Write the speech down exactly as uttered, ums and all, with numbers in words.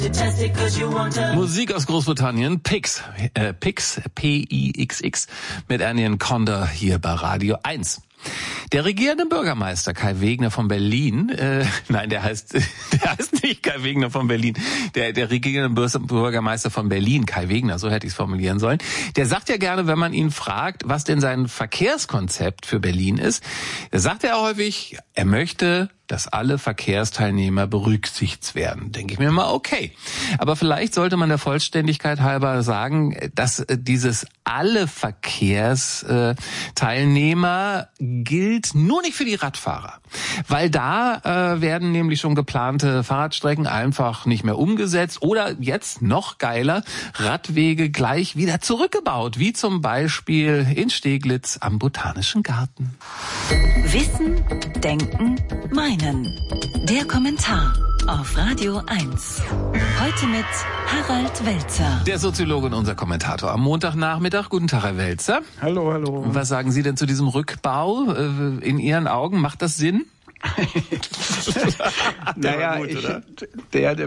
Musik aus Großbritannien, Pix, äh, Pix, P I X X, mit Anion Conda hier bei Radio eins. Der regierende Bürgermeister Kai Wegner von Berlin, äh, nein, der heißt, der heißt nicht Kai Wegner von Berlin, der, der regierende Bürgermeister von Berlin, Kai Wegner, so hätte ich es formulieren sollen, der sagt ja gerne, wenn man ihn fragt, was denn sein Verkehrskonzept für Berlin ist, da sagt er häufig, er möchte, dass alle Verkehrsteilnehmer berücksichtigt werden. Denke ich mir mal, okay. Aber vielleicht sollte man der Vollständigkeit halber sagen, dass dieses alle Verkehrsteilnehmer gilt nur nicht für die Radfahrer. Weil da äh, werden nämlich schon geplante Fahrradstrecken einfach nicht mehr umgesetzt oder jetzt noch geiler, Radwege gleich wieder zurückgebaut, wie zum Beispiel in Steglitz am Botanischen Garten. Wissen, denken, meinen. Der Kommentar auf Radio eins. Heute mit Harald Welzer. Der Soziologe und unser Kommentator am Montagnachmittag. Guten Tag, Herr Welzer. Hallo, hallo. Was sagen Sie denn zu diesem Rückbau? In Ihren Augen macht das Sinn? naja, gut, ich, oder? der, der